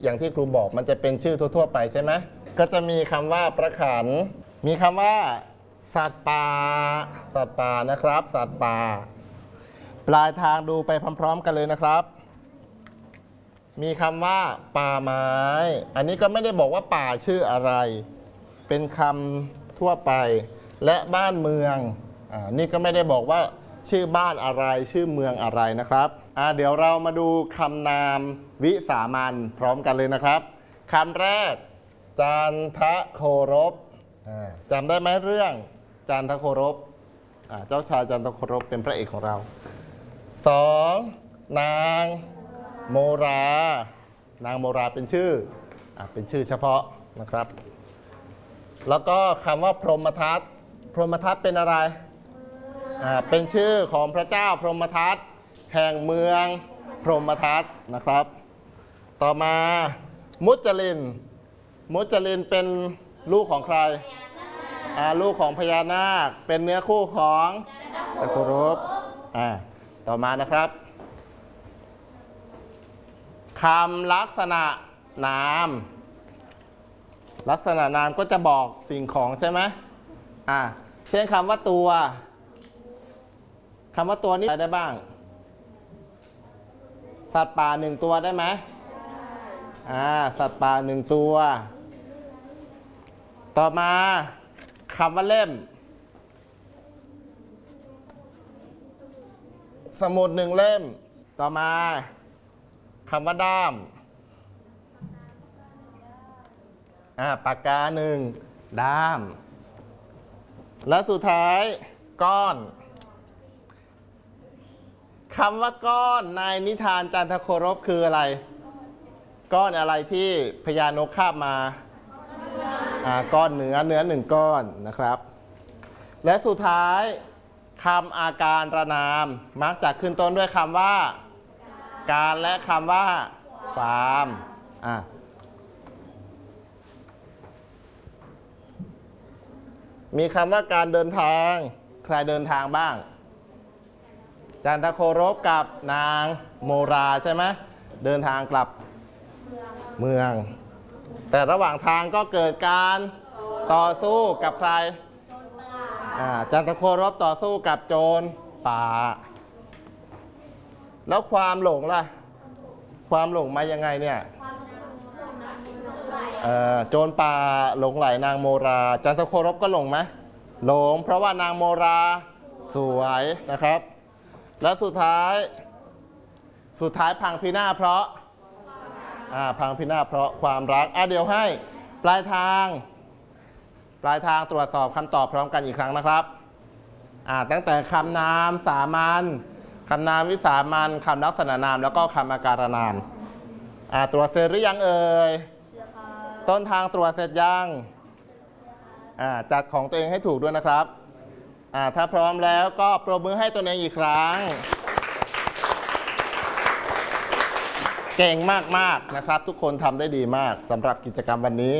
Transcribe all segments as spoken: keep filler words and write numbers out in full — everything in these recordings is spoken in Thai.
อย่างที่ครูบอกมันจะเป็นชื่อทั่วๆไปใช่ไหมก็จะมีคำว่าประขันมีคำว่าสัตว์ป่าสัตว์ป่านะครับสัตว์ป่าปลายทางดูไปพร้อมๆกันเลยนะครับมีคำว่าป่าไม้อันนี้ก็ไม่ได้บอกว่าป่าชื่ออะไรเป็นคำทั่วไปและบ้านเมืองอ่านี่ก็ไม่ได้บอกว่าชื่อบ้านอะไรชื่อเมืองอะไรนะครับอ่าเดี๋ยวเรามาดูคำนามวิสามัญพร้อมกันเลยนะครับคำแรกจันทโครบจำได้ไหมเรื่องจันทโครบเจ้าชายจันทโครบเป็นพระเอกของเราสองนางโมรานางโมราเป็นชื่ออเป็นชื่อเฉพาะนะครับแล้วก็คำว่าพรหมทัตพรหมทัตเป็นอะไรเป็นชื่อของพระเจ้าพรหมทัตแห่งเมืองพรหมทัตนะครับต่อมามุจลินมุจลินเป็นลูกของใครลูกของพญานาคเป็นเนื้อคู่ของตะโครบต่อมานะครับคำลักษณะนามลักษณะนามก็จะบอกสิ่งของใช่ไหมอ่าเช่นคำว่าตัวคำว่าตัวนี้อะไรได้บ้างสัตว์ป่าหนึ่งตัวได้ไหมอ่าสัตว์ป่าหนึ่งตัวต่อมาคำว่าเล่มสมุดหนึ่งเล่มต่อมาคำว่าด้ามอ่าปากกาหนึ่งด้ามและสุดท้ายก้อนคำว่าก้อนในนิทานจันทโครบคืออะไรก้อนอะไรที่พญานกคาบมาอ่าก้อนเนื้อเนื้อหนึ่งก้อนนะครับและสุดท้ายคำอาการระนามมักจะขึ้นต้นด้วยคำว่าการและคำว่าความอ่ะมีคำว่าการเดินทางใครเดินทางบ้างจันทโครบกับนางโมราใช่ไหมเดินทางกลับเมืองแต่ระหว่างทางก็เกิดการต่อสู้กับใครจันทโครบต่อสู้กับโจรป่าแล้วความหลงล่ะความหลงมายังไงเนี่ยโจรป่าหลงไหลนางโมราจันทโครบก็หลงไหมหลงเพราะว่านางโมราสวยนะครับและสุดท้ายสุดท้ายพังพินาศเพราะอ่าพังพินาศเพราะความรักอ่ะเดี๋ยวให้ปลายทางปลายทางตรวจสอบคำตอบพร้อมกันอีกครั้งนะครับอ่าตั้งแต่คำนามสามัญคำนามวิสามัญคำลักษณะนามแล้วก็คำอาการนามอ่าตรวจเสร็จหรือยังเอ่ยต้นทางตรวจเสร็จยังอ่าจัดของตัวเองให้ถูกด้วยนะครับอ่าถ้าพร้อมแล้วก็ปรบมือให้ตัวเองอีกครั้งเก่งมากๆนะครับทุกคนทำได้ดีมากสำหรับกิจกรรมวันนี้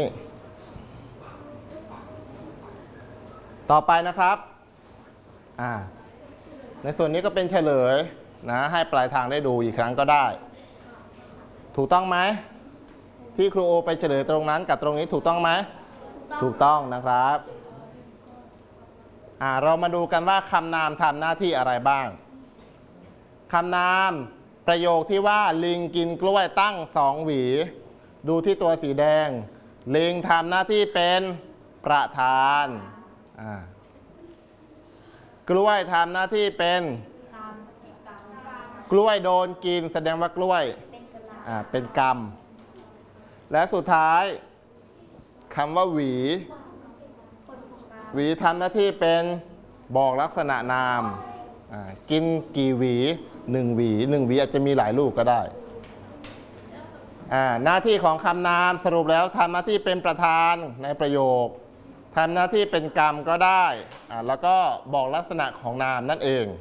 ต่อไปนะครับอ่าในส่วนนี้ก็เป็นเฉลยนะให้ปลายทางได้ดูอีกครั้งก็ได้ถูกต้องไหมที่ครูโอไปเฉลยตรงนั้นกับตรงนี้ถูกต้องไหมถูกต้องนะครับอ่าเรามาดูกันว่าคำนามทำหน้าที่อะไรบ้างคำนามประโยคที่ว่าลิงกินกล้วยตั้งสองหวีดูที่ตัวสีแดงลิงทำหน้าที่เป็นประธานอ่ากล้วยทำหน้าที่เป็นกล้วยโดนกินแสดงว่ากล้วยอ่าเป็นกรรมและสุดท้ายคำว่าหวีหวีทำหน้าที่เป็นบอกลักษณะนามอ่ากินกี่หวีหนึ่งหวีหนึ่งหวีอาจจะมีหลายลูกก็ได้อ่าหน้าที่ของคำนามสรุปแล้วทำหน้าที่เป็นประธานในประโยคทำหน้าที่เป็นกรรมก็ได้อ่าแล้วก็บอกลักษณะของนามนั่นเอง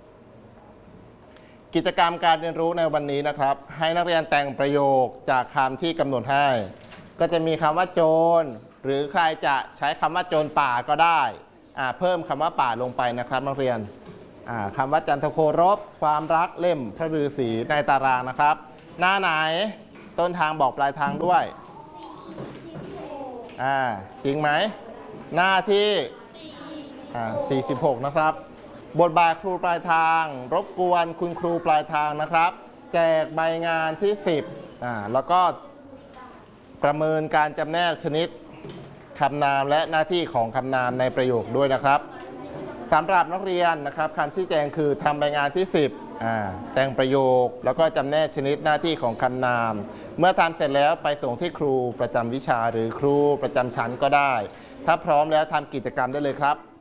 กิจกรรมการเรียนรู้ในวันนี้นะครับให้นักเรียนแต่งประโยคจากคำที่กำหนดให้ก็จะมีคำว่าโจรหรือใครจะใช้คำว่าโจรป่าก็ได้อ่าเพิ่มคำว่าป่าลงไปนะครับนักเรียนอ่าคำว่าจันทโครบความรักเล่มพระฤาษีในตารางนะครับหน้าไหนต้นทางบอกปลายทางด้วยอ่าจริงไหมหน้าที่อ่าสี่สิบหกนะครับบทบาทครูปลายทางรบกวนคุณครูปลายทางนะครับแจกใบงานที่สิบอ่าแล้วก็ประเมินการจำแนกชนิดคำนามและหน้าที่ของคำนามในประโยคด้วยนะครับสำหรับนักเรียนนะครับคำชี้แจงคือทำใบงานที่สิบอ่าแต่งประโยคแล้วก็จำแนกชนิดหน้าที่ของคำนามเมื่อทำเสร็จแล้วไปส่งที่ครูประจำวิชาหรือครูประจำชั้นก็ได้ถ้าพร้อมแล้วทำกิจกรรมได้เลยครับ